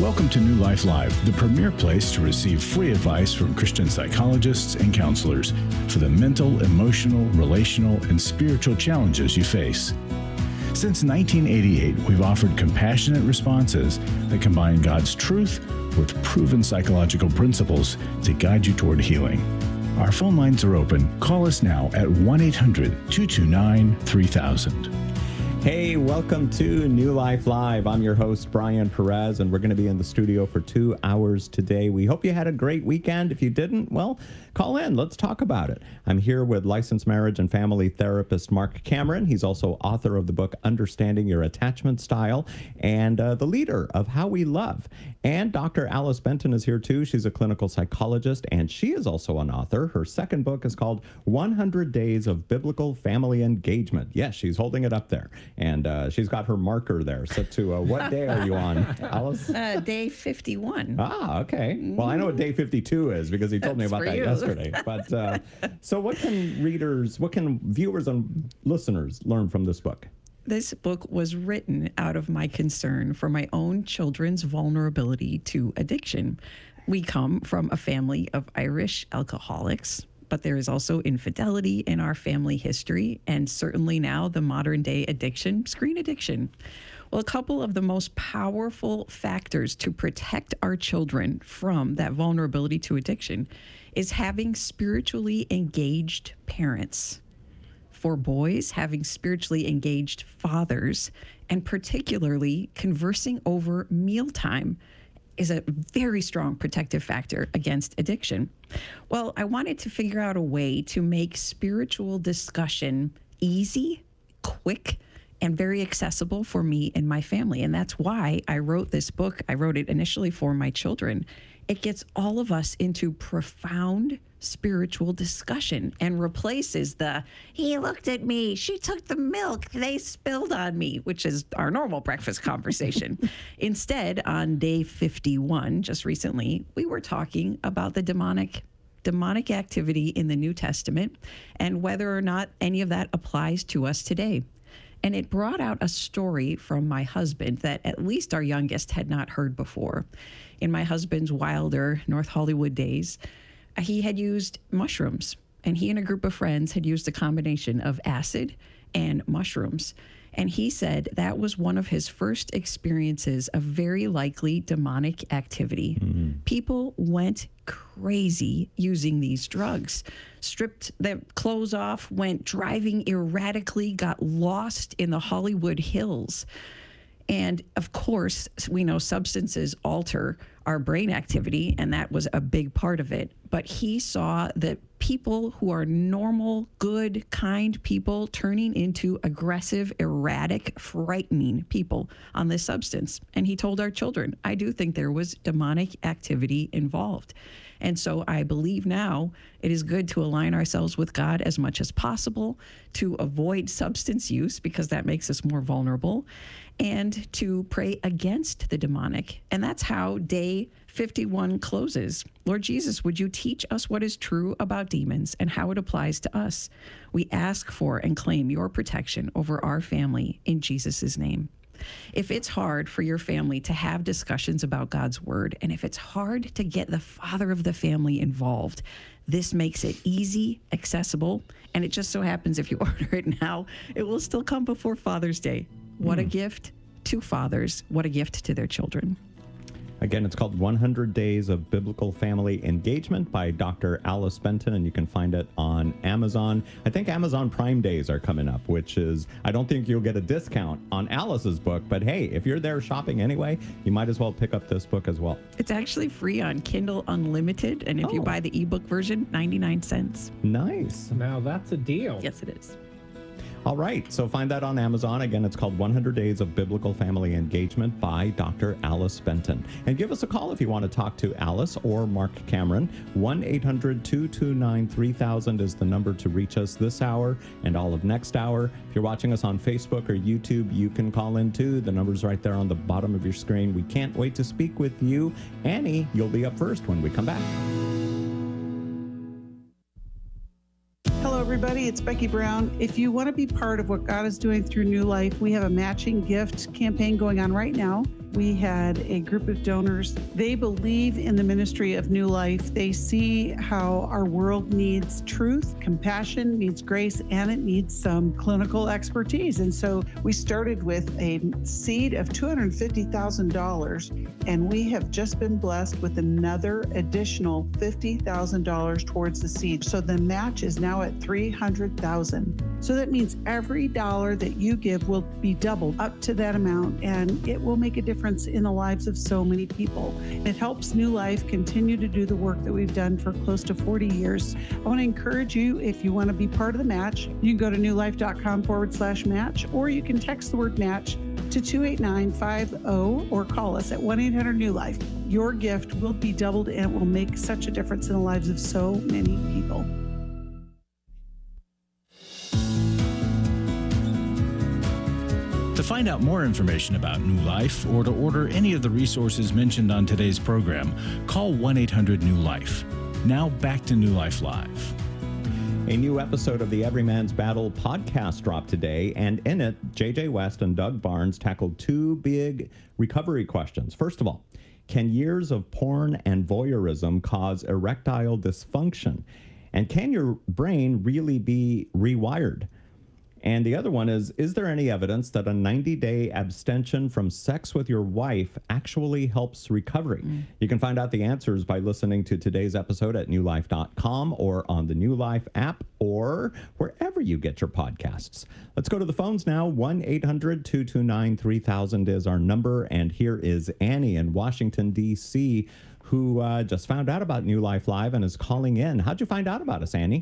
Welcome to New Life Live, the premier place to receive free advice from Christian psychologists and counselors for the mental, emotional, relational, and spiritual challenges you face. Since 1988, we've offered compassionate responses that combine God's truth with proven psychological principles to guide you toward healing. Our phone lines are open. Call us now at 1-800-229-3000. Hey, welcome to New Life Live. I'm your host, Brian Perez, and we're going to be in the studio for 2 hours today. We hope you had a great weekend. If you didn't, well, call in. Let's talk about it. I'm here with licensed marriage and family therapist Mark Cameron. He's also author of the book, Understanding Your Attachment Style, and the leader of How We Love. And Dr. Alice Benton is here too. She's a clinical psychologist, and she is also an author. Her second book is called 100 Days of Biblical Family Engagement. Yes, she's holding it up there. And she's got her marker there set to, what day are you on, Alice? Day 51. Ah, okay. Well, I know what day 52 is because he told me about that yesterday. But so what can viewers and listeners learn from this book? This book was written out of my concern for my own children's vulnerability to addiction. We come from a family of Irish alcoholics, but there is also infidelity in our family history, and certainly now the modern day addiction, screen addiction. Well, a couple of the most powerful factors to protect our children from that vulnerability to addiction is having spiritually engaged parents. For boys, having spiritually engaged fathers, and particularly conversing over mealtime is a very strong protective factor against addiction. Well, I wanted to figure out a way to make spiritual discussion easy, quick, and very accessible for me and my family. And that's why I wrote this book. I wrote it initially for my children. It gets all of us into profound spiritual discussion and replaces the, he looked at me, she took the milk, they spilled on me, which is our normal breakfast conversation. Instead, on day 51, just recently, we were talking about the demonic activity in the New Testament and whether or not any of that applies to us today. And it brought out a story from my husband that at least our youngest had not heard before. In my husband's wilder North Hollywood days, he had used mushrooms, and he and a group of friends had used a combination of acid and mushrooms. And he said that was one of his first experiences of very likely demonic activity. Mm-hmm. People went crazy using these drugs, stripped their clothes off, went driving erratically, got lost in the Hollywood Hills. And of course, we know substances alter our brain activity, and that was a big part of it. But he saw that people who are normal, good, kind people turning into aggressive, erratic, frightening people on this substance. And he told our children, I do think there was demonic activity involved. And so I believe now it is good to align ourselves with God as much as possible, to avoid substance use because that makes us more vulnerable, and to pray against the demonic. And that's how day 51 closes. Lord Jesus, would you teach us what is true about demons and how it applies to us? We ask for and claim your protection over our family in Jesus' name. If it's hard for your family to have discussions about God's word, and if it's hard to get the father of the family involved, this makes it easy, accessible, and it just so happens if you order it now, it will still come before Father's Day. What a gift to fathers. What a gift to their children. Again, it's called 100 Days of Biblical Family Engagement by Dr. Alice Benton, and you can find it on Amazon. I think Amazon Prime Days are coming up, which is, I don't think you'll get a discount on Alice's book, but hey, if you're there shopping anyway, you might as well pick up this book as well. It's actually free on Kindle Unlimited, and if you buy the ebook version, 99 cents. Nice. Now that's a deal. Yes, it is. All right, so find that on Amazon. Again, it's called 100 Days of Biblical Family Engagement by Dr. Alice Benton. And give us a call if you want to talk to Alice or Mark Cameron. 1-800-229-3000 is the number to reach us this hour and all of next hour. If you're watching us on Facebook or YouTube, you can call in too. The number's right there on the bottom of your screen. We can't wait to speak with you. Annie, you'll be up first when we come back. Hello, everybody. It's Becky Brown. If you want to be part of what God is doing through New Life, we have a matching gift campaign going on right now. we had a group of donors. They believe in the ministry of New Life. They see how our world needs truth, compassion, needs grace, and it needs some clinical expertise. And so we started with a seed of $250,000, and we have just been blessed with another additional $50,000 towards the seed. So the match is now at $300,000. So that means every dollar that you give will be doubled up to that amount, and it will make a difference in the lives of so many people. It helps New Life continue to do the work that we've done for close to 40 years. I want to encourage you, if you want to be part of the match, you can go to newlife.com/match, or you can text the word match to 28950 or call us at 1-800-NEW-LIFE. Your gift will be doubled and will make such a difference in the lives of so many people. To find out more information about New Life or to order any of the resources mentioned on today's program, call 1-800-NEW-LIFE. Now back to New Life Live. A new episode of the Everyman's Battle podcast dropped today, and in it, J.J. West and Doug Barnes tackled two big recovery questions. First of all, can years of porn and voyeurism cause erectile dysfunction? And can your brain really be rewired? And the other one is there any evidence that a 90-day abstention from sex with your wife actually helps recovery? You can find out the answers by listening to today's episode at newlife.com or on the New Life app or wherever you get your podcasts. Let's go to the phones now. 1-800-229-3000 is our number. And here is Annie in Washington, D.C., who just found out about New Life Live and is calling in. How'd you find out about us, Annie?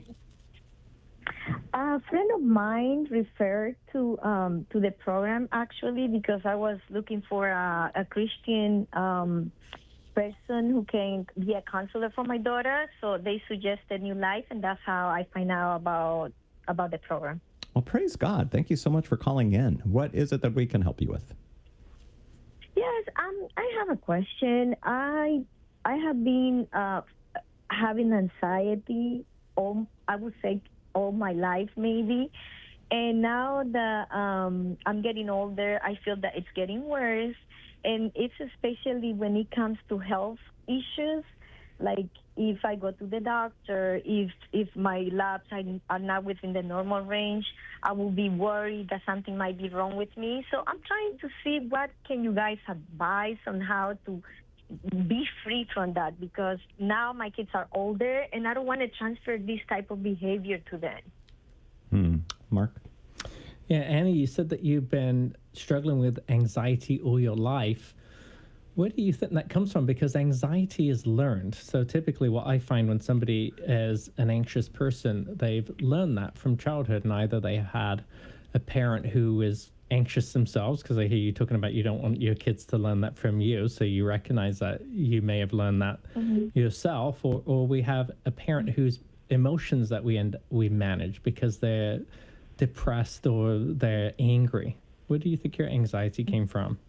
A friend of mine referred to the program, actually, because I was looking for a Christian person who can be a counselor for my daughter. So they suggested New Life, and that's how I find out about the program. Well, praise God. Thank you so much for calling in. What is it that we can help you with? Yes, I have a question. I have been having anxiety, I would say, all my life, maybe. And now that I'm getting older, I feel that it's getting worse. And it's especially when it comes to health issues, like if I go to the doctor, if my labs are not within the normal range, I will be worried that something might be wrong with me. So I'm trying to see what can you guys advise on how to be free from that, because now my kids are older and I don't want to transfer this type of behavior to them. Mark? Yeah, Annie, you said that you've been struggling with anxiety all your life. Where do you think that comes from? Because anxiety is learned. So typically what I find when somebody is an anxious person, they've learned that from childhood, and either they had a parent who is anxious themselves, because I hear you talking about you don't want your kids to learn that from you, so you recognize that you may have learned that yourself, or we have a parent whose emotions that we manage because they're depressed or they're angry. Where do you think your anxiety came from?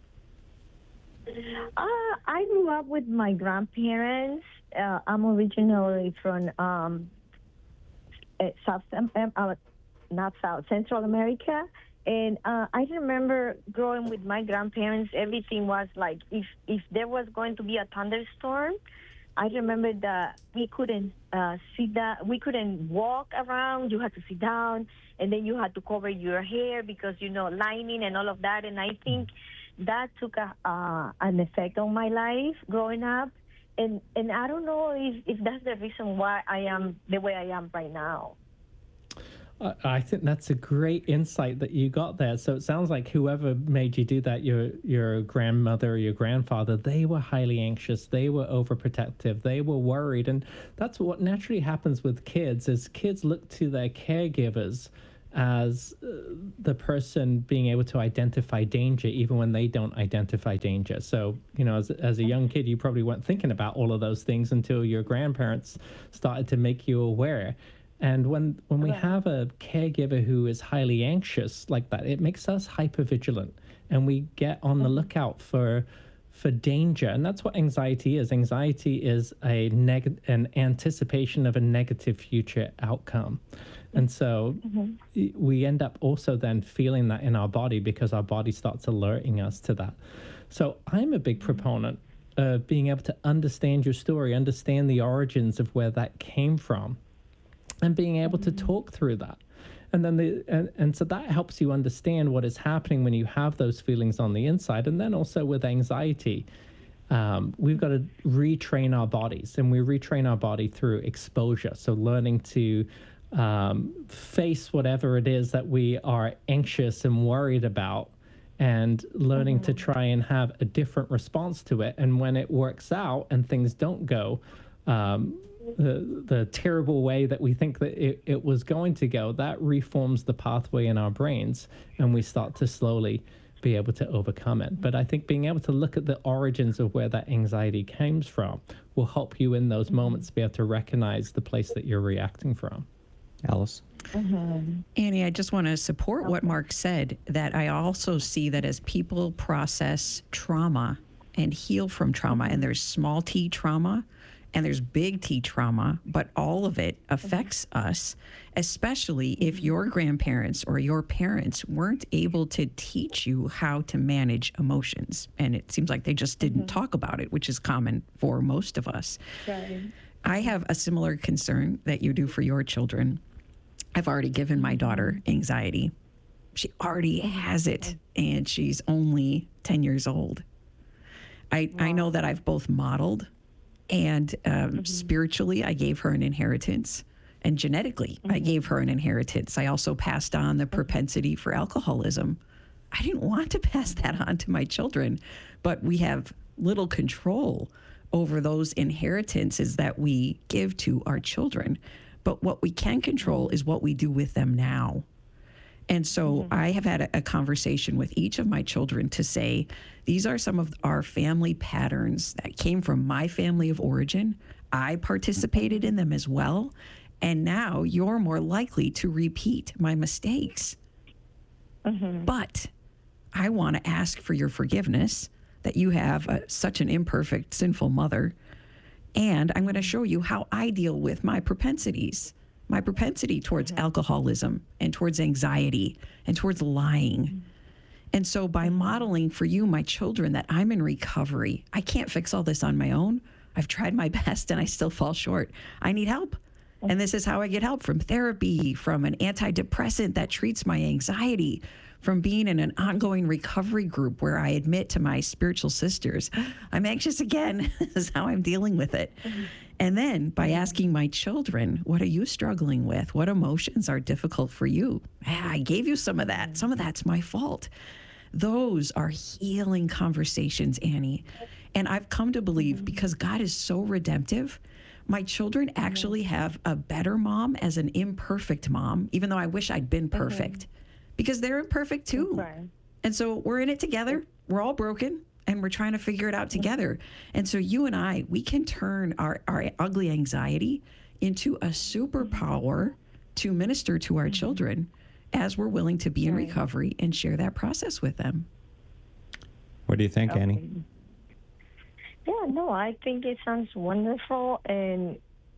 I grew up with my grandparents. I'm originally from Central America. And I remember growing with my grandparents, everything was like, if there was going to be a thunderstorm, I remember that we couldn't sit down, we couldn't walk around, you had to sit down, and then you had to cover your hair because, lining and all of that. And I think that took an effect on my life growing up. And I don't know if that's the reason why I am the way I am right now. I think that's a great insight that you got there. So it sounds like whoever made you do that, your grandmother or your grandfather, they were highly anxious. They were overprotective. They were worried. And that's what naturally happens with kids, is kids look to their caregivers as the person being able to identify danger even when they don't identify danger. So, as a young kid, you probably weren't thinking about all of those things until your grandparents started to make you aware. And when we have a caregiver who is highly anxious like that, it makes us hypervigilant, and we get on the lookout for danger. And that's what anxiety is. Anxiety is an anticipation of a negative future outcome. And so we end up also then feeling that in our body because our body starts alerting us to that. So I'm a big proponent of being able to understand your story, understand the origins of where that came from, and being able to talk through that. And then and so that helps you understand what is happening when you have those feelings on the inside. And then also with anxiety, we've got to retrain our bodies, and we retrain our body through exposure. So learning to face whatever it is that we are anxious and worried about, and learning to try and have a different response to it. And when it works out and things don't go the terrible way that we think that it was going to go, that reforms the pathway in our brains, and we start to slowly be able to overcome it. But I think being able to look at the origins of where that anxiety comes from will help you in those moments to be able to recognize the place that you're reacting from. Alice? Annie, I just want to support what Mark said, that I also see that as people process trauma and heal from trauma, and there's small t trauma and there's big T trauma, but all of it affects us, especially if your grandparents or your parents weren't able to teach you how to manage emotions. And it seems like they just didn't talk about it, which is common for most of us. Right. I have a similar concern that you do for your children. I've already given my daughter anxiety. She already has it, and she's only 10 years old. I know that I've both modeled and spiritually, I gave her an inheritance. And genetically, I gave her an inheritance. I also passed on the propensity for alcoholism. I didn't want to pass that on to my children, but we have little control over those inheritances that we give to our children. But what we can control is what we do with them now. And so I have had a conversation with each of my children to say, these are some of our family patterns that came from my family of origin. I participated in them as well. And now you're more likely to repeat my mistakes. But I want to ask for your forgiveness that you have such an imperfect, sinful mother. And I'm going to show you how I deal with my propensities. My propensity towards alcoholism and towards anxiety and towards lying. And so by modeling for you, my children, that I'm in recovery, I can't fix all this on my own. I've tried my best and I still fall short. I need help. And this is how I get help: from therapy, from an antidepressant that treats my anxiety, from being in an ongoing recovery group where I admit to my spiritual sisters, I'm anxious again. This is how I'm dealing with it. And then by asking my children, what are you struggling with? What emotions are difficult for you? I gave you some of that. Some of that's my fault. Those are healing conversations, Annie. And I've come to believe, because God is so redemptive, my children actually have a better mom as an imperfect mom, even though I wish I'd been perfect, because they're imperfect too. Right. And so we're in it together. We're all broken, and we're trying to figure it out together. And so you and I, we can turn our ugly anxiety into a superpower to minister to our children as we're willing to be in recovery and share that process with them. What do you think, Annie? Yeah, no, I think it sounds wonderful, and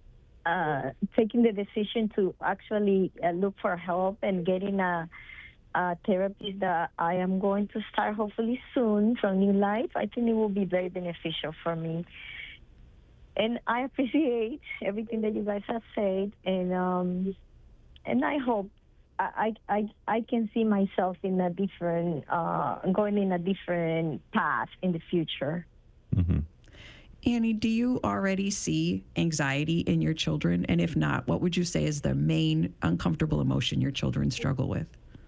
taking the decision to actually look for help and getting a therapist that I am going to start hopefully soon from New Life, I think it will be very beneficial for me. And I appreciate everything that you guys have said, and I hope I can see myself in a different, going in a different path in the future. Annie, do you already see anxiety in your children? And if not, what would you say is the main uncomfortable emotion your children struggle with?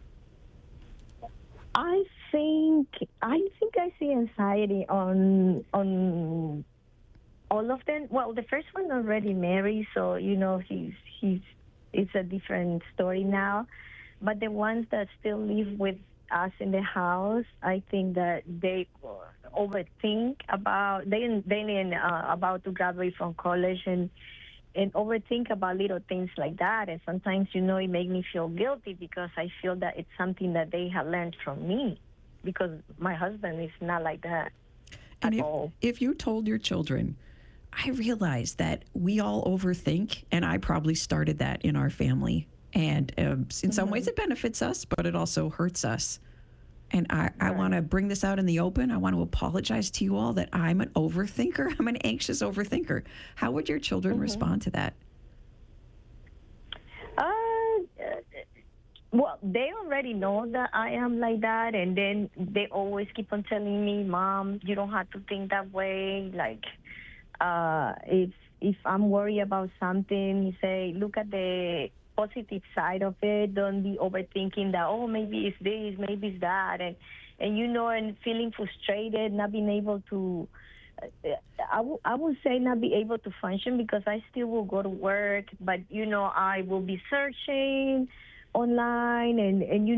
I think I see anxiety on all of them. Well, the first one already married, so it's a different story now. But the ones that still live with us in the house, I think that they overthink about about to graduate from college and overthink about little things like that. And sometimes, it makes me feel guilty because I feel that it's something that they have learned from me, because my husband is not like that at all. If you told your children, I realize that we all overthink, and I probably started that in our family. And in some ways it benefits us, but it also hurts us. And I want to bring this out in the open. I want to apologize to you all that I'm an overthinker. I'm an anxious overthinker. How would your children respond to that? Well, they already know that I am like that, and then they always keep on telling me, "Mom, you don't have to think that way." Like, if I'm worried about something, you say, "Look at the positive side of it. Don't be overthinking that. Oh, maybe it's this, maybe it's that," and and feeling frustrated, not being able to. I would say not be able to function because I still will go to work, but I will be searching online and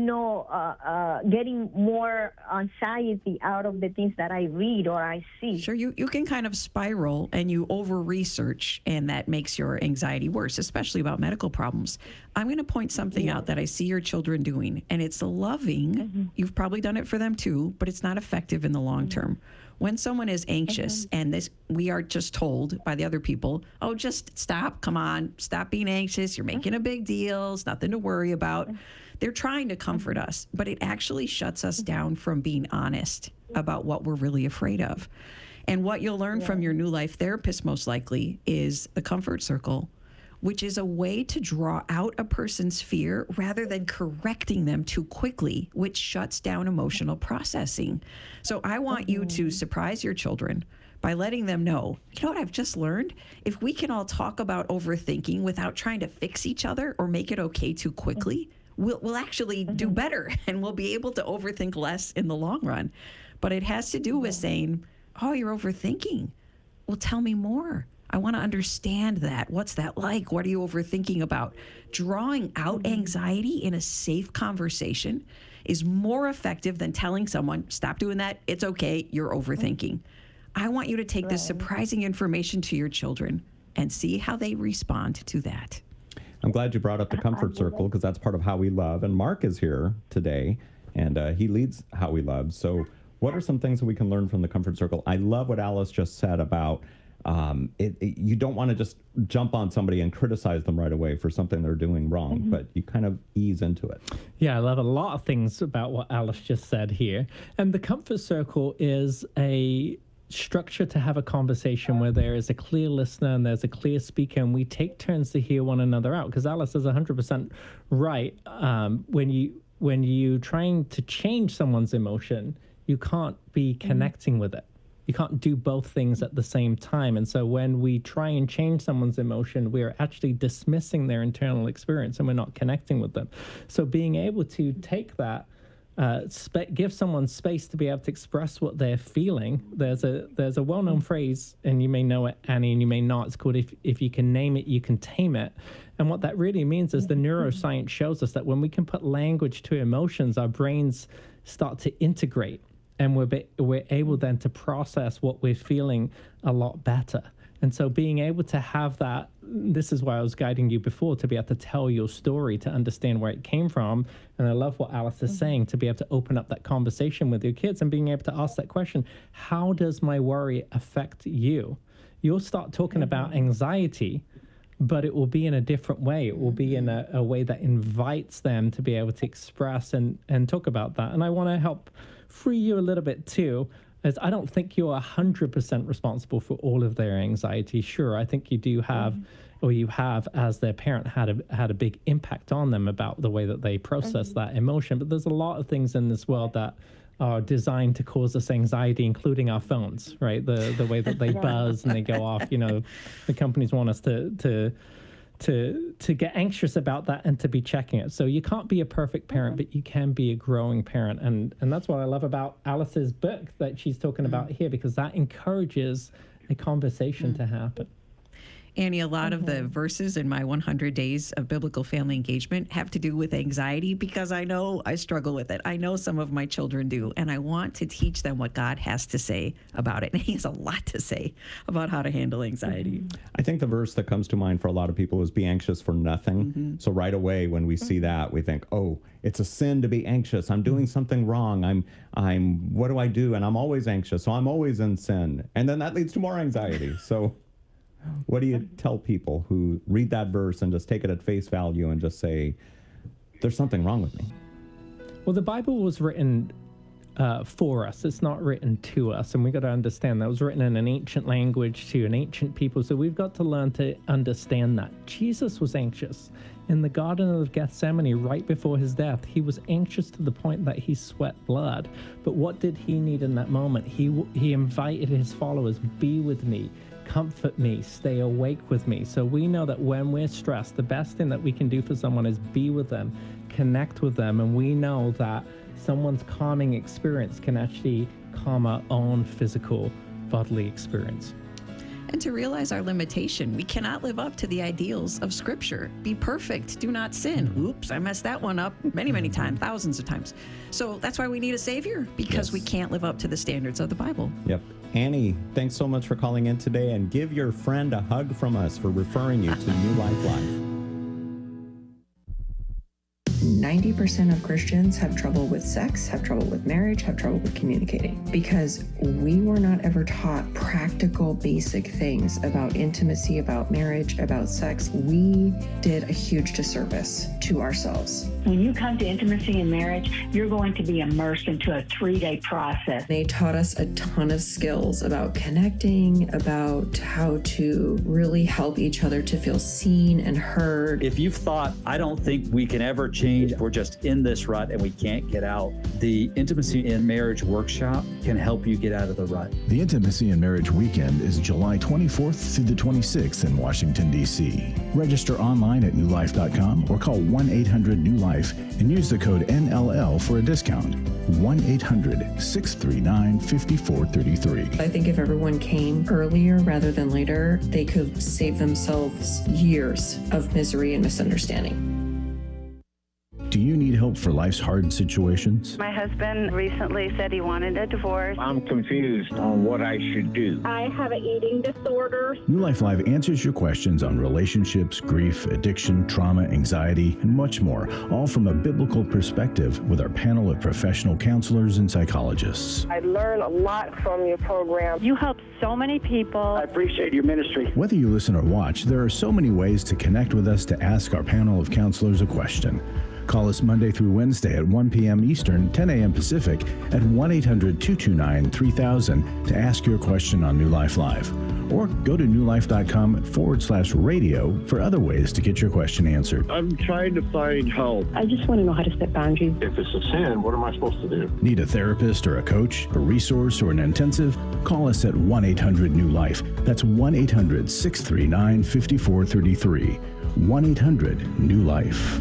getting more anxiety out of the things that I read or I see. Sure, you can kind of spiral and you over research, and that makes your anxiety worse, especially about medical problems. I'm going to point something out that I see your children doing, and it's loving. You've probably done it for them too, but it's not effective in the long term. When someone is anxious, and we are just told by the other people, "Oh, just stop, come on, stop being anxious. You're making a big deal. It's nothing to worry about." They're trying to comfort us, but it actually shuts us down from being honest about what we're really afraid of. And what you'll learn from your New Life therapist most likely is the comfort circle, which is a way to draw out a person's fear rather than correcting them too quickly, which shuts down emotional processing. So I want you to surprise your children by letting them know, you know what I've just learned? If we can all talk about overthinking without trying to fix each other or make it okay too quickly, we'll actually do better, and we'll be able to overthink less in the long run. But it has to do with saying, "Oh, you're overthinking. Well, tell me more. I want to understand that. What's that like? What are you overthinking about?" Drawing out anxiety in a safe conversation is more effective than telling someone, "Stop doing that. It's okay. You're overthinking." I want you to take this surprising information to your children and see how they respond to that. I'm glad you brought up the comfort circle, because that's part of How We Love. And Mark is here today, and he leads How We Love. So what are some things that we can learn from the comfort circle? I love what Alice just said about you don't want to just jump on somebody and criticize them right away for something they're doing wrong, but you kind of ease into it. Yeah, I love a lot of things about what Alice just said here. And the comfort circle is a structure to have a conversation where there is a clear listener and there's a clear speaker, and we take turns to hear one another out. Because Alice is 100% right. When you trying to change someone's emotion, you can't be connecting with it. You can't do both things at the same time. And so when we try and change someone's emotion, we're actually dismissing their internal experience and we're not connecting with them. So being able to take that, give someone space to be able to express what they're feeling. There's a well-known phrase, and you may know it, Annie, and you may not. It's called if you can name it, you can tame it. And what that really means is the neuroscience shows us that when we can put language to emotions, our brains start to integrate. And we're able then to process what we're feeling a lot better. And so being able to have that, this is why I was guiding you before, to be able to tell your story, to understand where it came from. And I love what Alice is saying, to be able to open up that conversation with your kids and being able to ask that question, how does my worry affect you? You'll start talking about anxiety, but it will be in a different way. It will be in a way that invites them to be able to express and talk about that. And I want to help free you a little bit too, as I don't think you're 100% responsible for all of their anxiety. Sure, I think you do have, or you have as their parent had a big impact on them about the way that they process that emotion. But there's a lot of things in this world that are designed to cause us anxiety, including our phones, right? The way that they buzz and they go off. You know, the companies want us to get anxious about that and to be checking it. So you can't be a perfect parent, but you can be a growing parent. And that's what I love about Alice's book that she's talking about here, because that encourages a conversation to happen. Annie, a lot of the verses in my 100 Days of Biblical Family Engagement have to do with anxiety, because I know I struggle with it. I know some of my children do, and I want to teach them what God has to say about it. And he has a lot to say about how to handle anxiety. I think the verse that comes to mind for a lot of people is be anxious for nothing. So right away when we see that, we think, oh, it's a sin to be anxious. I'm doing something wrong. What do I do? And I'm always anxious, so I'm always in sin. And then that leads to more anxiety. So what do you tell people who read that verse and just take it at face value and just say, there's something wrong with me? Well, the Bible was written for us. It's not written to us. And we got to understand that was written in an ancient language to an ancient people. So we've got to learn to understand that. Jesus was anxious. In the Garden of Gethsemane, right before his death, he was anxious to the point that he sweat blood. But what did he need in that moment? He invited his followers, be with me, comfort me, stay awake with me. So we know that when we're stressed, the best thing that we can do for someone is be with them, connect with them. And we know that someone's calming experience can actually calm our own physical, bodily experience. And to realize our limitation, we cannot live up to the ideals of Scripture. Be perfect, do not sin. Oops, I messed that one up many, many times, thousands of times. So that's why we need a Savior, because we can't live up to the standards of the Bible. Yep. Annie, thanks so much for calling in today, and give your friend a hug from us for referring you to New Life Live. 90% of Christians have trouble with sex, have trouble with marriage, have trouble with communicating, because we were not ever taught practical, basic things about intimacy, about marriage, about sex. We did a huge disservice to ourselves. When you come to intimacy and marriage, you're going to be immersed into a 3-day process. They taught us a ton of skills about connecting, about how to really help each other to feel seen and heard. If you've thought, I don't think we can ever change, we're just in this rut and we can't get out, the Intimacy in Marriage Workshop can help you get out of the rut. The Intimacy and Marriage Weekend is July 24th through the 26th in Washington, D.C. Register online at newlife.com or call 1-800-NEW-LIFE and use the code NLL for a discount. 1-800-639-5433. I think if everyone came earlier rather than later, they could save themselves years of misery and misunderstanding. Do you need help for life's hard situations? My husband recently said he wanted a divorce. I'm confused on what I should do. I have an eating disorder. New Life Live answers your questions on relationships, grief, addiction, trauma, anxiety, and much more, all from a biblical perspective with our panel of professional counselors and psychologists. I learn a lot from your program. You help so many people. I appreciate your ministry. Whether you listen or watch, there are so many ways to connect with us to ask our panel of counselors a question. Call us Monday through Wednesday at 1 p.m. Eastern, 10 a.m. Pacific at 1-800-229-3000 to ask your question on New Life Live. Or go to newlife.com/radio for other ways to get your question answered. I'm trying to find help. I just want to know how to set boundaries. If it's a sin, what am I supposed to do? Need a therapist or a coach, a resource, or an intensive? Call us at 1-800-NEW-LIFE. That's 1-800-639-5433. 1-800-NEW-LIFE.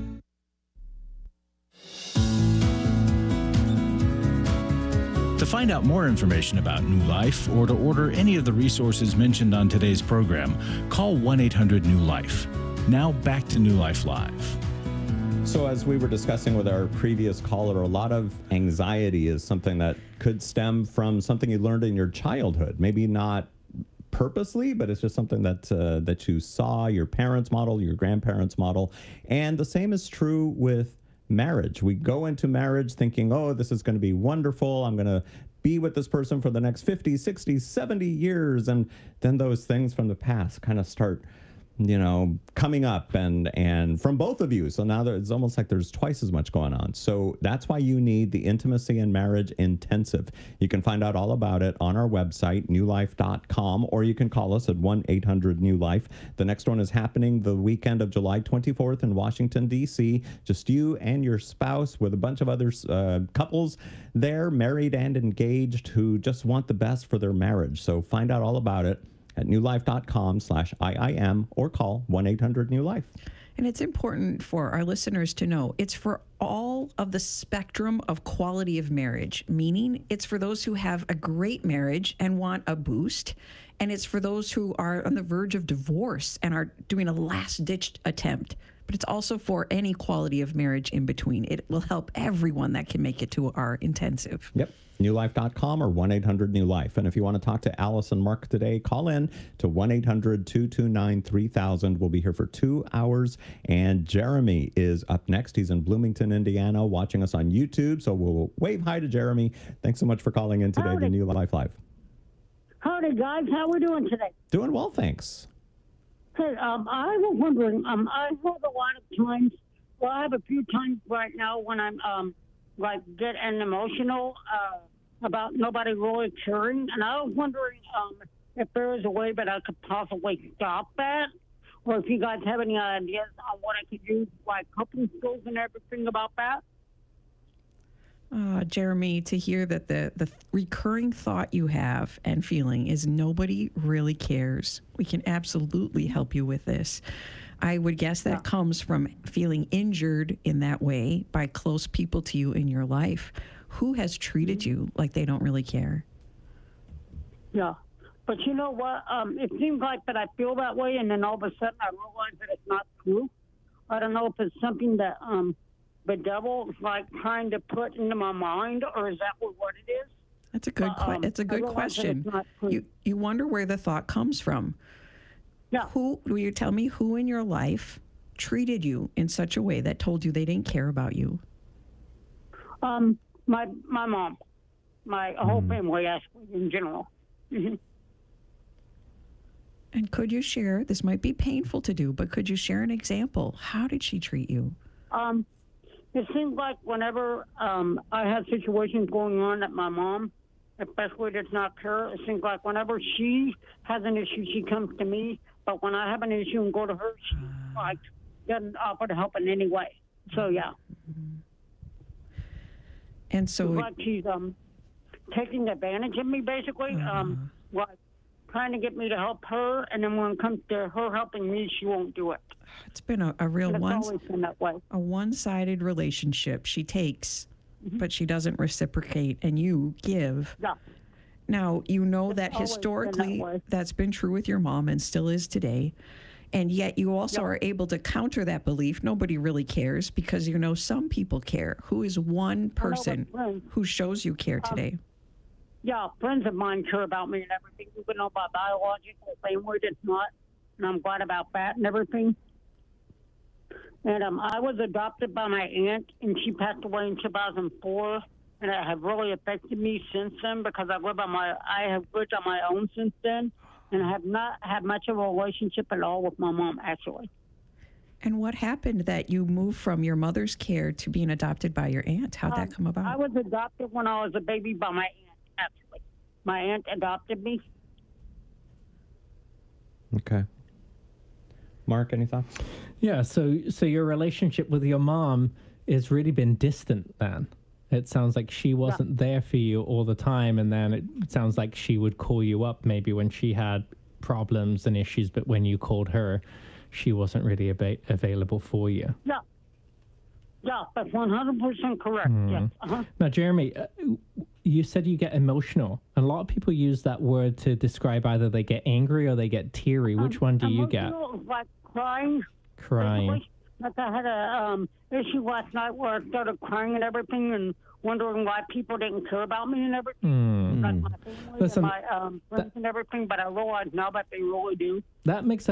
To find out more information about New Life or to order any of the resources mentioned on today's program, call 1-800-NEW-LIFE. Now back to New Life Live. So as we were discussing with our previous caller, a lot of anxiety is something that could stem from something you learned in your childhood. Maybe not purposely, but it's just something that you saw your parents model, your grandparents model. And the same is true with marriage. We go into marriage thinking, oh, this is going to be wonderful. I'm going to be with this person for the next 50, 60, 70 years. And then those things from the past kind of start, coming up and from both of you. So now it's almost like there's twice as much going on. So that's why you need the Intimacy and Marriage Intensive. You can find out all about it on our website, newlife.com, or you can call us at 1-800-NEW-LIFE. The next one is happening the weekend of July 24th in Washington, D.C. Just you and your spouse with a bunch of other couples there, married and engaged, who just want the best for their marriage. So find out all about it at newlife.com/IIM or call 1-800-NEW-LIFE. And it's important for our listeners to know it's for all of the spectrum of quality of marriage, meaning it's for those who have a great marriage and want a boost, and it's for those who are on the verge of divorce and are doing a last-ditch attempt. But it's also for any quality of marriage in between. It will help everyone that can make it to our intensive. Yep. newlife.com or 1-800-NEW-LIFE. And if you want to talk to Alice and Mark today, call in to 1-800-229-3000. We'll be here for 2 hours. And Jeremy is up next. He's in Bloomington, Indiana, watching us on YouTube. So we'll wave hi to Jeremy. Thanks so much for calling in today to New Life Live. Howdy, guys. How we doing today? Doing well, thanks. Hey, I was wondering, I have a lot of times, well, I have a few times right now when I'm like getting emotional about nobody really caring. And I was wondering if there was a way that I could possibly stop that, or if you guys have any ideas on what I could do, like coping skills and everything about that. Jeremy, to hear that the recurring thought you have and feeling is nobody really cares. We can absolutely help you with this. I would guess that comes from feeling injured in that way by close people to you in your life. Who has treated you like they don't really care? Yeah. But you know what? It seems like that I feel that way, and then all of a sudden I realize that it's not true. I don't know if it's something that the devil is like trying to put into my mind, or is that what it is? That's a good. It's a good question. You wonder where the thought comes from. Yeah. Will you tell me who in your life treated you in such a way that told you they didn't care about you? My mom, my whole family, actually, in general. Mm-hmm. And could you share? This might be painful to do, but could you share an example? How did she treat you? It seems like whenever I have situations going on that my mom, especially does not care, it seems like whenever she has an issue, she comes to me. But when I have an issue and go to her, she like doesn't offer to help in any way. So yeah. And so, like she's taking advantage of me, basically. Like trying to get me to help her, and then when it comes to her helping me, she won't do it. It's been a real one-sided relationship. She takes, but she doesn't reciprocate, and you give. Yeah. Now, you know that historically that's been true with your mom and still is today. And yet you also are able to counter that belief. Nobody really cares because you know some people care. Who is one person who shows you care today? Yeah, friends of mine care about me and everything. Even though my biological family does not. And I'm glad about that and everything. And I was adopted by my aunt, and she passed away in 2004. And it has really affected me since then because I have lived on my own since then. And I have not had much of a relationship at all with my mom, actually. And what happened that you moved from your mother's care to being adopted by your aunt? How'd that come about? I was adopted when I was a baby by my aunt, actually. My aunt adopted me. Okay. Mark, any thoughts? Yeah, so your relationship with your mom has really been distant then. It sounds like she wasn't there for you all the time, and then it sounds like she would call you up maybe when she had problems and issues, but when you called her, she wasn't really available for you. Yeah. Yeah, that's 100% correct. Yes. Now, Jeremy, you said you get emotional. And a lot of people use that word to describe either they get angry or they get teary. Which one do you get? Like crying. Crying. Like I had a issue last night where I started crying and everything and wondering why people didn't care about me and everything. Like my family and my friends and everything, but I realize now that they really do. That makes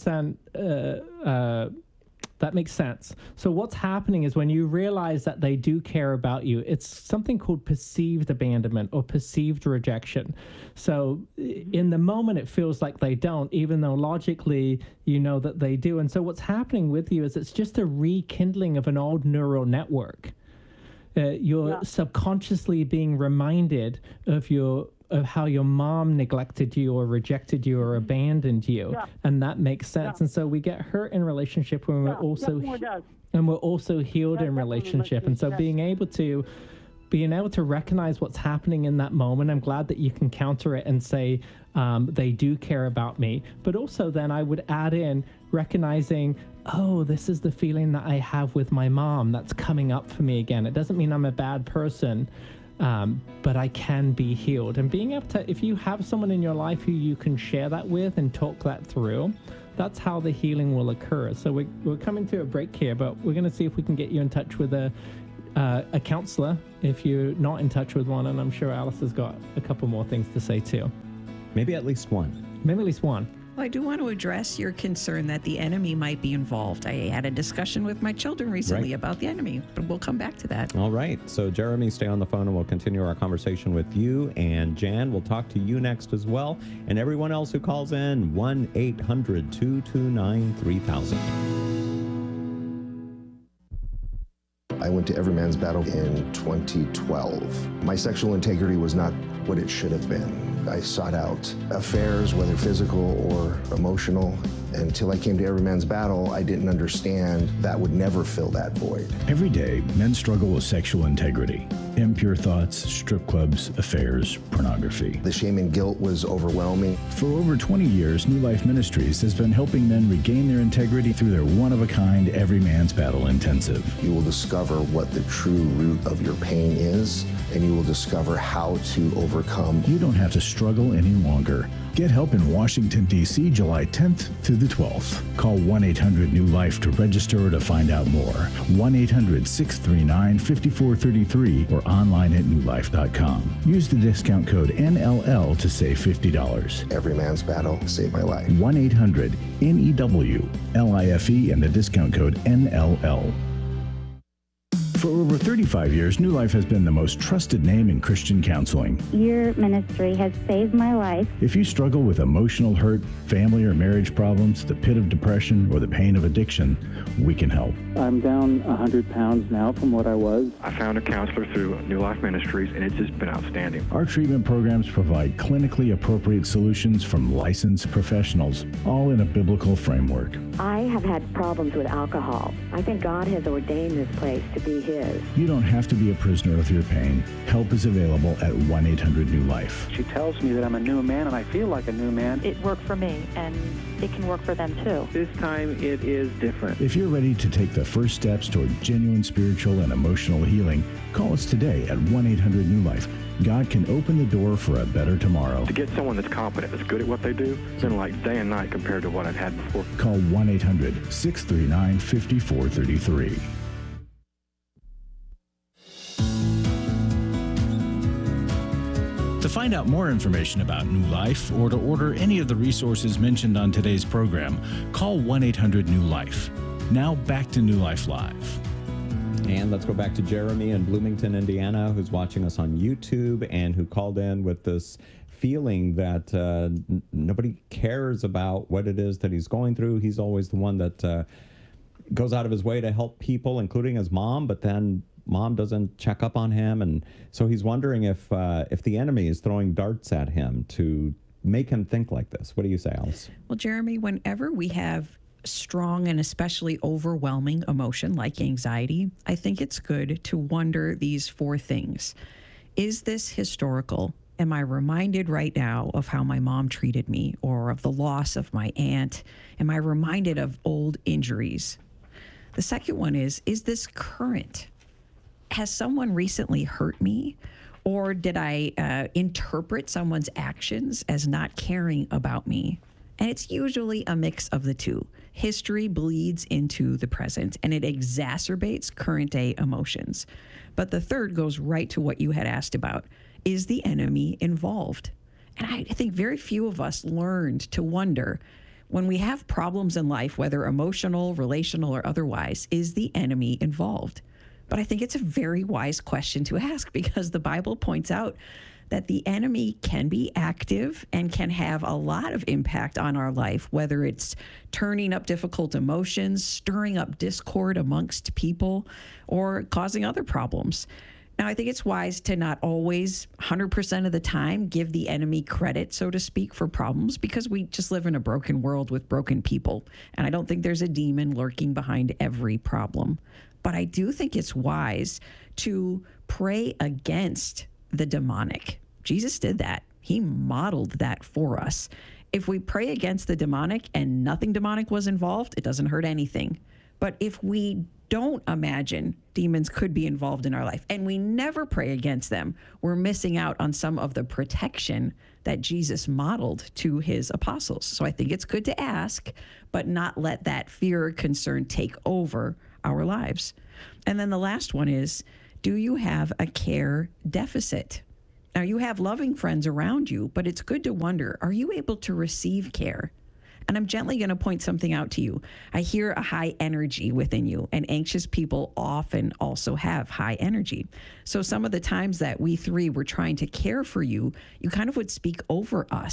100% that makes sense. So what's happening is when you realize that they do care about you, it's something called perceived abandonment or perceived rejection. So in the moment, it feels like they don't, even though logically you know that they do. And so what's happening with you is it's just a rekindling of an old neural network. You're subconsciously being reminded of how your mom neglected you or rejected you or abandoned you, and that makes sense. And so we get hurt in relationship when we're also healed in relationship. And so being able to recognize what's happening in that moment, I'm glad that you can counter it and say they do care about me. But also then I would add in recognizing, oh, this is the feeling that I have with my mom that's coming up for me again. It doesn't mean I'm a bad person. But I can be healed. And being able to, if you have someone in your life who you can share that with and talk that through, that's how the healing will occur. So we're coming to a break here, but we're going to see if we can get you in touch with a counselor if you're not in touch with one. And I'm sure Alice has got a couple more things to say too. Maybe at least one. Well, I do want to address your concern that the enemy might be involved. I had a discussion with my children recently about the enemy, but we'll come back to that. All right. So, Jeremy, stay on the phone and we'll continue our conversation with you. And Jan, we'll talk to you next as well. And everyone else who calls in, 1-800-229-3000. I went to Every Man's Battle in 2012. My sexual integrity was not what it should have been. I sought out affairs, whether physical or emotional. Until I came to Every Man's Battle, I didn't understand that would never fill that void. Every day, men struggle with sexual integrity, impure thoughts, strip clubs, affairs, pornography. The shame and guilt was overwhelming. For over 20 years, New Life Ministries has been helping men regain their integrity through their one-of-a-kind Every Man's Battle Intensive. You will discover what the true root of your pain is, and you will discover how to overcome. You don't have to struggle any longer. Get help in Washington, D.C., July 10th through the 12th. Call 1-800-NEW-LIFE to register or to find out more. 1-800-639-5433 or online at newlife.com. Use the discount code NLL to save $50. Every Man's Battle saved my life. 1-800-NEW-LIFE and the discount code NLL. For over 35 years, New Life has been the most trusted name in Christian counseling. Your ministry has saved my life. If you struggle with emotional hurt, family or marriage problems, the pit of depression, or the pain of addiction, we can help. I'm down 100 pounds now from what I was. I found a counselor through New Life Ministries, and it's just been outstanding. Our treatment programs provide clinically appropriate solutions from licensed professionals, all in a biblical framework. I have had problems with alcohol. I think God has ordained this place to be His. You don't have to be a prisoner of your pain. Help is available at 1-800-NEW-LIFE. She tells me that I'm a new man, and I feel like a new man. It worked for me, and it can work for them too. This time it is different. If you're ready to take the first steps toward genuine spiritual and emotional healing, call us today at 1-800-NEW-LIFE. God can open the door for a better tomorrow. To get someone that's competent, that's good at what they do, it's been like day and night compared to what I've had before. Call 1-800-639-5433. To find out more information about New Life or to order any of the resources mentioned on today's program, call 1-800-NEW-LIFE. Now back to New Life Live. And let's go back to Jeremy in Bloomington, Indiana, who's watching us on YouTube and who called in with this feeling that nobody cares about what it is that he's going through. He's always the one that goes out of his way to help people, including his mom, but then mom doesn't check up on him. And so he's wondering if the enemy is throwing darts at him to make him think like this. What do you say, Alice? Well, Jeremy, whenever we have strong and especially overwhelming emotion like anxiety, I think it's good to wonder these four things. Is this historical? Am I reminded right now of how my mom treated me or of the loss of my aunt? Am I reminded of old injuries? The second one is this current? Has someone recently hurt me? Or did I interpret someone's actions as not caring about me? And it's usually a mix of the two. History bleeds into the present, and it exacerbates current day emotions. But the third goes right to what you had asked about. Is the enemy involved? And I think very few of us learned to wonder, when we have problems in life, whether emotional, relational, or otherwise, is the enemy involved? But I think it's a very wise question to ask, because the Bible points out that the enemy can be active and can have a lot of impact on our life, whether it's turning up difficult emotions, stirring up discord amongst people, or causing other problems. Now, I think it's wise to not always 100% of the time give the enemy credit, so to speak, for problems, because we just live in a broken world with broken people. And I don't think there's a demon lurking behind every problem. But I do think it's wise to pray against the demonic. Jesus did that. He modeled that for us. If we pray against the demonic and nothing demonic was involved, it doesn't hurt anything. But if we don't imagine demons could be involved in our life and we never pray against them, we're missing out on some of the protection that Jesus modeled to his apostles. So I think it's good to ask, but not let that fear or concern take over our lives. And then the last one is, do you have a care deficit? Now, you have loving friends around you, but it's good to wonder, are you able to receive care? And I'm gently going to point something out to you. I hear a high energy within you, and anxious people often also have high energy. So some of the times that we three were trying to care for you, you kind of would speak over us,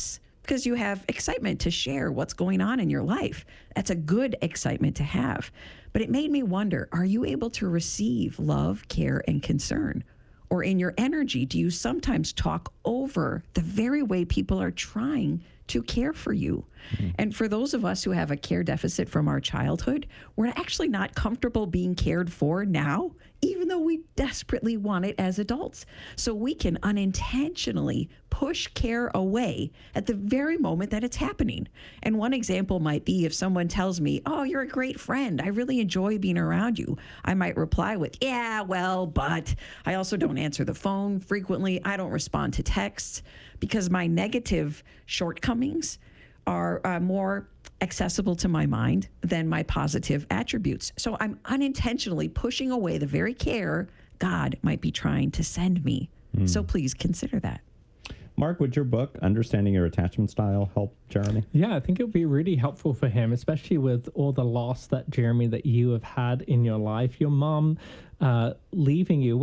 because you have excitement to share what's going on in your life. That's a good excitement to have. But it made me wonder, are you able to receive love, care, and concern? Or in your energy, do you sometimes talk over the very way people are trying to care for you? And for those of us who have a care deficit from our childhood, we're actually not comfortable being cared for now, even though we desperately want it as adults. So we can unintentionally push care away at the very moment that it's happening. And one example might be if someone tells me, "Oh, you're a great friend. I really enjoy being around you." I might reply with, "Yeah, well, but I also don't answer the phone frequently. I don't respond to texts," because my negative shortcomings are more accessible to my mind than my positive attributes. So I'm unintentionally pushing away the very care God might be trying to send me. So please consider that. Mark, would your book, Understanding Your Attachment Style, help Jeremy? Yeah, I think it would be really helpful for him, especially with all the loss that, Jeremy, that you have had in your life. Your mom leaving you,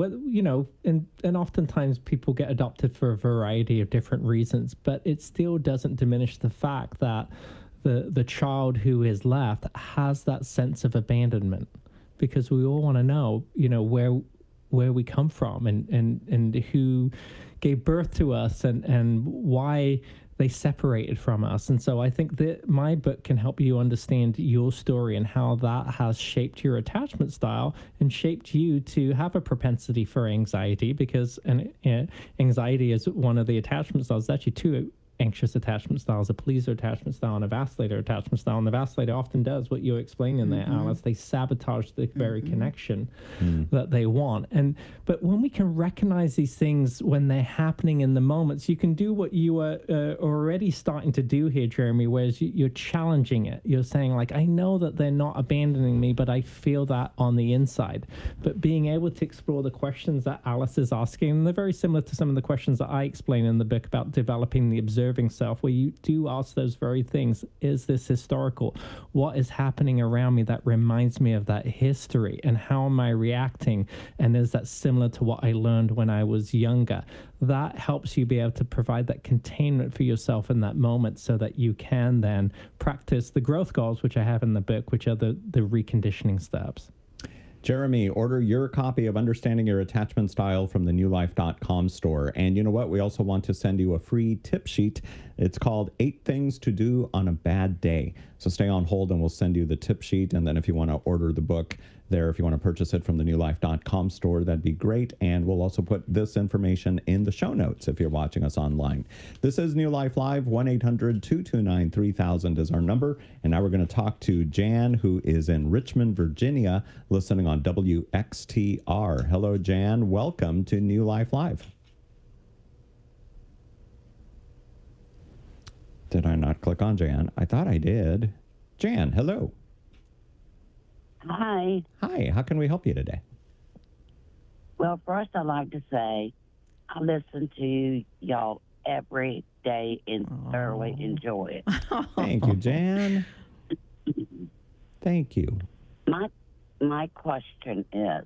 and oftentimes people get adopted for a variety of different reasons, but it still doesn't diminish the fact that the child who is left has that sense of abandonment, because we all want to know, where we come from and who gave birth to us and why they separated from us. And so I think that my book can help you understand your story and how that has shaped your attachment style and shaped you to have a propensity for anxiety, because anxiety is one of the attachment styles. There's actually two anxious attachment styles: a pleaser attachment style and a vacillator attachment style. And the vacillator often does what you're explaining there, Alice. They sabotage the very connection that they want. But when we can recognize these things when they're happening in the moments, you can do what you are already starting to do here, Jeremy, whereas you're challenging it. You're saying, like, I know that they're not abandoning me, but I feel that on the inside. But being able to explore the questions that Alice is asking, and they're very similar to some of the questions that I explain in the book about developing the observing self, where you do ask those very things. Is this historical? What is happening around me that reminds me of that history? And how am I reacting? And is that similar to what I learned when I was younger? That helps you be able to provide that containment for yourself in that moment, so that you can then practice the growth goals, which I have in the book, which are the reconditioning steps. Jeremy, order your copy of Understanding Your Attachment Style from the newlife.com store. And you know what? We also want to send you a free tip sheet. It's called 8 Things to Do on a Bad Day. So stay on hold and we'll send you the tip sheet. And then if you want to order the book there, if you want to purchase it from the newlife.com store, that'd be great. And we'll also put this information in the show notes if you're watching us online. This is New Life Live. 1-800-229-3000 is our number. And now we're going to talk to Jan, who is in Richmond, Virginia, listening on WXTR. Hello, Jan. Welcome to New Life Live. Did I not click on Jan? I thought I did. Jan, hello. Hi. Hi. How can we help you today? Well, first I'd like to say I listen to y'all every day and thoroughly enjoy it. Thank you, Jan. Thank you. My question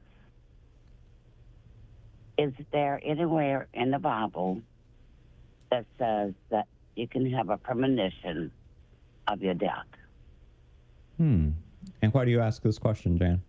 is there anywhere in the Bible that says that you can have a premonition of your death? And why do you ask this question, Jan?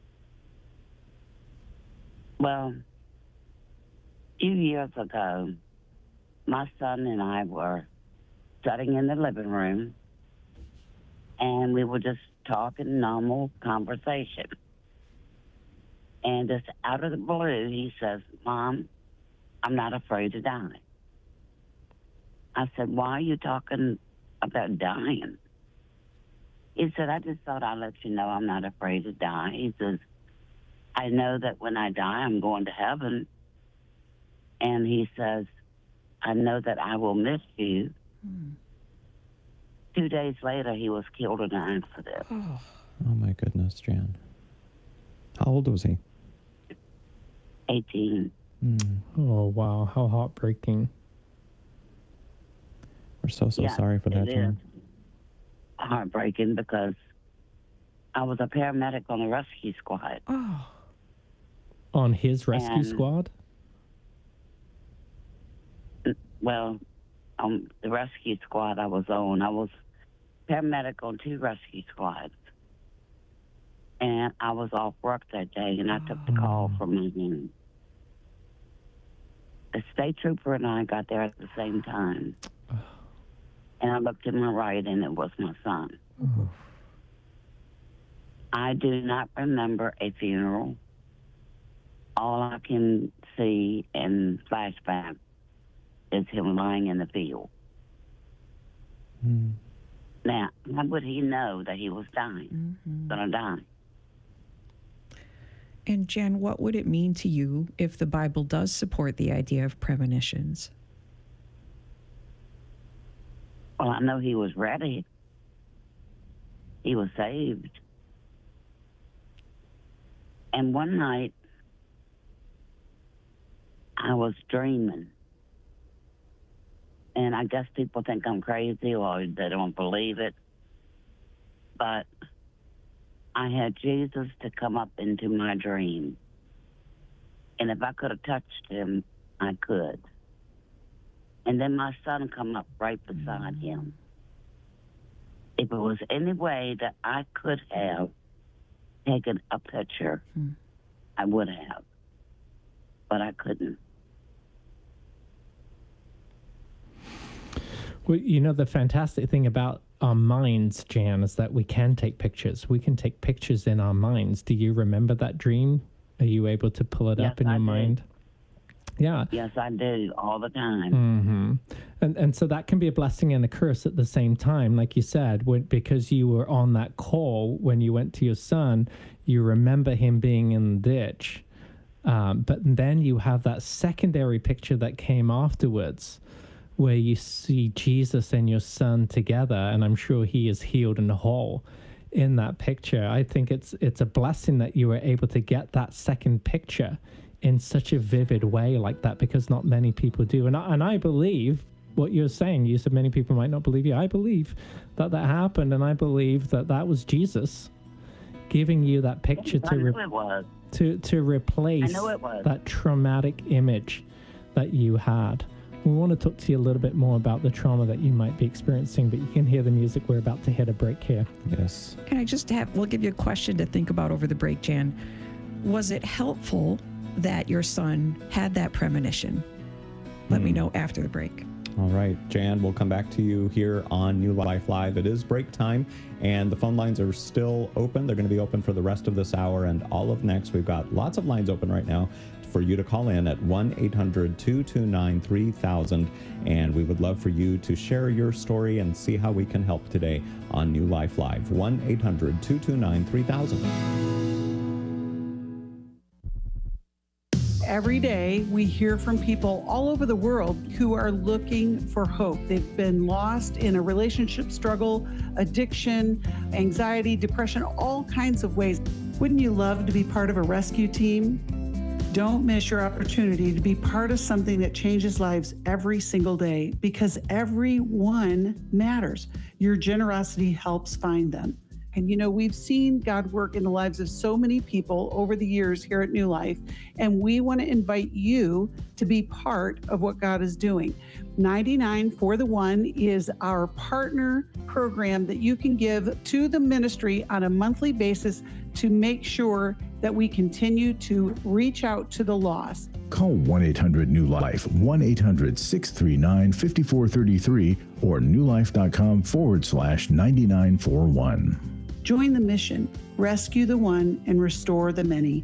Well, a few years ago, my son and I were sitting in the living room, and we were just talking normal conversation. And just out of the blue, he says, "Mom, I'm not afraid to die." I said, "Why are you talking about dying?" He said, "I just thought I'd let you know I'm not afraid to die." He says, "I know that when I die, I'm going to heaven." And he says, "I know that I will miss you." 2 days later, he was killed in an accident. Oh, my goodness, Jan. How old was he? 18. Oh, wow. How heartbreaking. We're so sorry for that, Jan. Heartbreaking because I was a paramedic on the rescue squad. Oh. On his rescue squad? Well, I the rescue squad I was on. I was paramedic on 2 rescue squads. And I was off work that day, and I took the call from my home. The state trooper and I got there at the same time. And I looked to my right, and it was my son. I do not remember a funeral. All I can see in flashback is him lying in the field. Now, how would he know that he was dying, gonna die? And Jan, what would it mean to you if the Bible does support the idea of premonitions? Well, I know he was ready. He was saved. And one night, I was dreaming. And I guess people think I'm crazy or they don't believe it. But I had Jesus to come up into my dream. And if I could have touched him, I could. And then my son come up right beside him. If it was any way that I could have taken a picture, I would have. But I couldn't. Well, you know, the fantastic thing about our minds, Jan, is that we can take pictures. We can take pictures in our minds. Do you remember that dream? Are you able to pull it up in your mind? Yeah. Yes, I do, all the time. And so that can be a blessing and a curse at the same time. Like you said, because you were on that call when you went to your son, you remember him being in the ditch. But then you have that secondary picture that came afterwards where you see Jesus and your son together, and I'm sure he is healed and whole in that picture. I think it's a blessing that you were able to get that second picture in such a vivid way like that, because not many people do. And I believe what you're saying. You said many people might not believe you. I believe that happened, and I believe that was Jesus giving you that picture to replace that traumatic image that you had. We want to talk to you a little bit more about the trauma that you might be experiencing, but you can hear the music. We're about to hit a break here. Yes. Can I just we'll give you a question to think about over the break, Jan. Was it helpful that your son had that premonition? Let me know after the break. All right, Jan, we'll come back to you here on New Life Live. It is break time, and the phone lines are still open. They're going to be open for the rest of this hour and all of next. We've got lots of lines open right now for you to call in at 1-800-229-3000, and we would love for you to share your story and see how we can help today on New Life Live. 1-800-229-3000. Every day, we hear from people all over the world who are looking for hope. They've been lost in a relationship struggle, addiction, anxiety, depression, all kinds of ways. Wouldn't you love to be part of a rescue team? Don't miss your opportunity to be part of something that changes lives every single day, because everyone matters. Your generosity helps find them. And you know, we've seen God work in the lives of so many people over the years here at New Life, and we want to invite you to be part of what God is doing. 99 for the One is our partner program that you can give to the ministry on a monthly basis to make sure that we continue to reach out to the lost. Call 1-800-NEW-LIFE, 1-800-639-5433, or newlife.com/9941. Join the mission, rescue the one, and restore the many.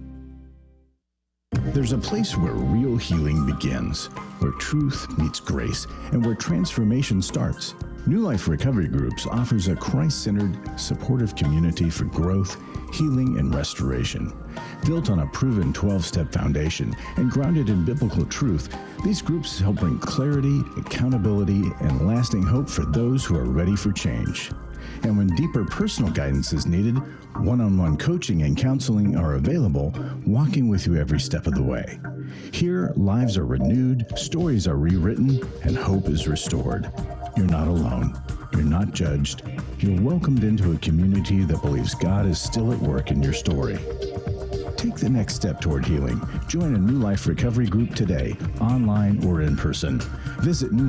There's a place where real healing begins, where truth meets grace, and where transformation starts. New Life Recovery Groups offers a Christ-centered, supportive community for growth, healing, and restoration. Built on a proven 12-step foundation and grounded in biblical truth, these groups help bring clarity, accountability, and lasting hope for those who are ready for change. And when deeper personal guidance is needed, one-on-one coaching and counseling are available, walking with you every step of the way. Here, lives are renewed, stories are rewritten, and hope is restored. You're not alone. You're not judged. You're welcomed into a community that believes God is still at work in your story. Take the next step toward healing. Join a New Life Recovery Group today, online or in person. Visit